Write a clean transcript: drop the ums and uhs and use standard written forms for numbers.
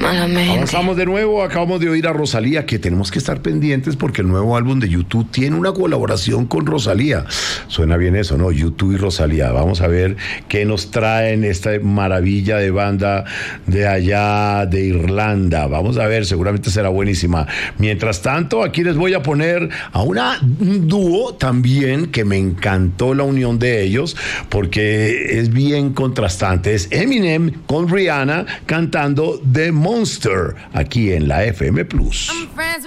Malamente. Avanzamos de nuevo, acabamos de oír a Rosalía, que tenemos que estar pendientes porque el nuevo álbum de YouTube tiene una colaboración con Rosalía. Suena bien eso, ¿no? YouTube y Rosalía. Vamos a ver qué nos traen esta maravilla de banda de allá de Irlanda. Vamos a ver, seguramente será buenísima. Mientras tanto, aquí les voy a poner a un dúo también que me encantó la unión de ellos porque es bien contrastante. Es Eminem con Rihanna cantando The Monster aquí en la FM Plus.